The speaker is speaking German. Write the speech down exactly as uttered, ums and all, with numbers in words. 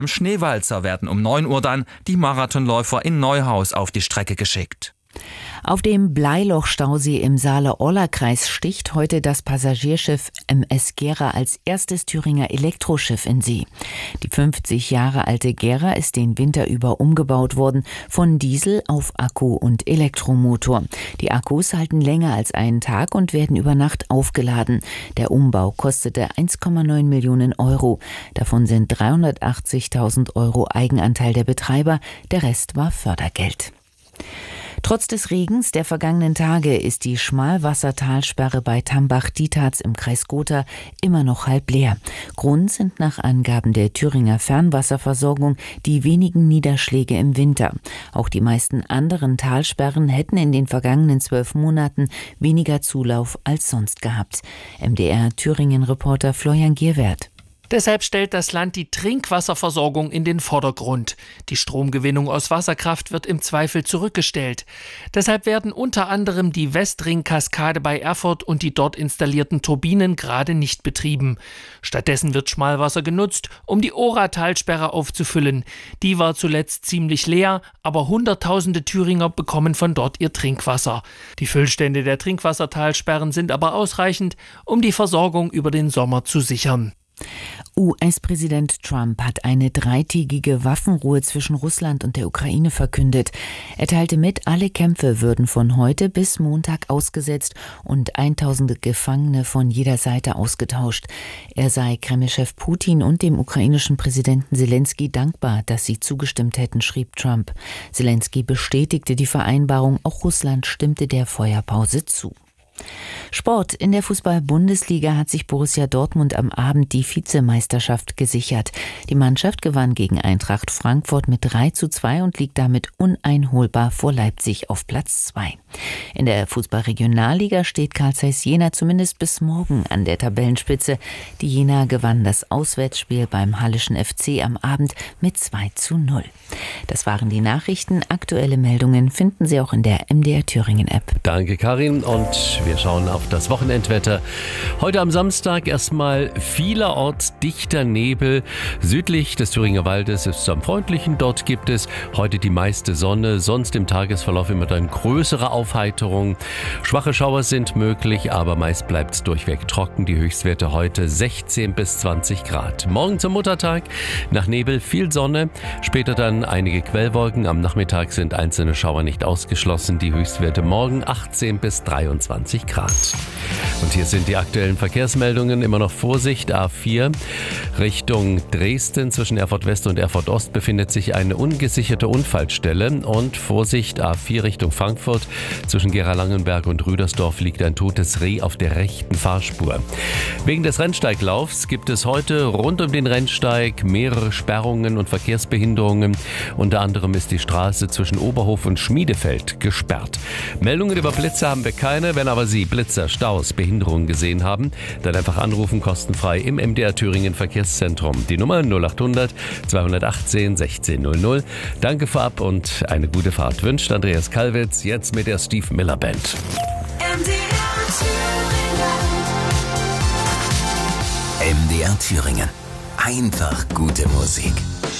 Im Schneewalzer werden um neun Uhr dann die Marathonläufer in Neuhaus auf die Strecke geschickt. Auf dem Bleiloch-Stausee im Saale-Orla-Kreis sticht heute das Passagierschiff M S Gera als erstes Thüringer Elektroschiff in See. Die fünfzig Jahre alte Gera ist den Winter über umgebaut worden, von Diesel auf Akku und Elektromotor. Die Akkus halten länger als einen Tag und werden über Nacht aufgeladen. Der Umbau kostete eins Komma neun Millionen Euro. Davon sind dreihundertachtzigtausend Euro Eigenanteil der Betreiber, der Rest war Fördergeld. Trotz des Regens der vergangenen Tage ist die Schmalwassertalsperre bei Tambach-Dietharz im Kreis Gotha immer noch halb leer. Grund sind nach Angaben der Thüringer Fernwasserversorgung die wenigen Niederschläge im Winter. Auch die meisten anderen Talsperren hätten in den vergangenen zwölf Monaten weniger Zulauf als sonst gehabt. M D R-Thüringen-Reporter Florian Gierwert. Deshalb stellt das Land die Trinkwasserversorgung in den Vordergrund. Die Stromgewinnung aus Wasserkraft wird im Zweifel zurückgestellt. Deshalb werden unter anderem die Westring-Kaskade bei Erfurt und die dort installierten Turbinen gerade nicht betrieben. Stattdessen wird Schmalwasser genutzt, um die Ora-Talsperre aufzufüllen. Die war zuletzt ziemlich leer, aber Hunderttausende Thüringer bekommen von dort ihr Trinkwasser. Die Füllstände der Trinkwassertalsperren sind aber ausreichend, um die Versorgung über den Sommer zu sichern. U S-Präsident Trump hat eine dreitägige Waffenruhe zwischen Russland und der Ukraine verkündet. Er teilte mit, alle Kämpfe würden von heute bis Montag ausgesetzt und tausende Gefangene von jeder Seite ausgetauscht. Er sei Kreml-Chef Putin und dem ukrainischen Präsidenten Selensky dankbar, dass sie zugestimmt hätten, schrieb Trump. Selensky bestätigte die Vereinbarung, auch Russland stimmte der Feuerpause zu. Sport. In der Fußball-Bundesliga hat sich Borussia Dortmund am Abend die Vizemeisterschaft gesichert. Die Mannschaft gewann gegen Eintracht Frankfurt mit drei zu zwei und liegt damit uneinholbar vor Leipzig auf Platz zwei. In der Fußball-Regionalliga steht Carl Zeiss Jena zumindest bis morgen an der Tabellenspitze. Die Jena gewann das Auswärtsspiel beim Hallischen F C am Abend mit zwei zu null. Das waren die Nachrichten. Aktuelle Meldungen finden Sie auch in der M D R Thüringen App. Danke, Karin. Und wir schauen auf das Wochenendwetter. Heute am Samstag erstmal vielerorts dichter Nebel. Südlich des Thüringer Waldes ist es am freundlichen. Dort gibt es heute die meiste Sonne. Sonst im Tagesverlauf immer dann größere Aufheiterung. Schwache Schauer sind möglich, aber meist bleibt es durchweg trocken. Die Höchstwerte heute sechzehn bis zwanzig Grad. Morgen zum Muttertag nach Nebel viel Sonne. Später dann einige Quellwolken. Am Nachmittag sind einzelne Schauer nicht ausgeschlossen. Die Höchstwerte morgen achtzehn bis dreiundzwanzig Grad. Und hier sind die aktuellen Verkehrsmeldungen. Immer noch Vorsicht, A vier Richtung Dresden. Zwischen Erfurt West und Erfurt Ost befindet sich eine ungesicherte Unfallstelle. Und Vorsicht, A vier Richtung Frankfurt. Zwischen Gera-Langenberg und Rüdersdorf liegt ein totes Reh auf der rechten Fahrspur. Wegen des Rennsteiglaufs gibt es heute rund um den Rennsteig mehrere Sperrungen und Verkehrsbehinderungen. Unter anderem ist die Straße zwischen Oberhof und Schmiedefeld gesperrt. Meldungen über Blitze haben wir keine. Wenn aber Sie Blitzer, Staus, Behinderungen gesehen haben, dann einfach anrufen, kostenfrei im M D R Thüringen Verkehrszentrum. Die Nummer null acht hundert zweihundertachtzehn sechzehn null null. Danke vorab und eine gute Fahrt wünscht Andreas Kalwitz, jetzt mit der Steve Miller Band. M D R Thüringen. M D R Thüringen. Einfach gute Musik.